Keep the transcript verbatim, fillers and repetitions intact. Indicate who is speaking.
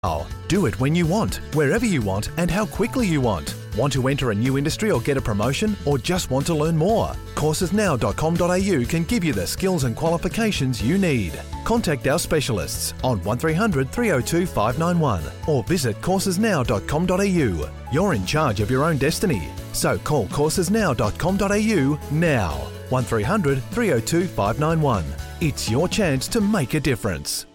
Speaker 1: Do it when you want, wherever you want, and how quickly you want. Want to enter a new industry or get a promotion, or just want to learn more? courses now dot com dot a u can give you the skills and qualifications you need. Contact our specialists on one three hundred, three oh two, five nine one or visit courses now dot com dot a u. You're in charge of your own destiny, so call courses now dot com dot a u now. one three hundred, three oh two, five nine one. It's your chance to make a difference.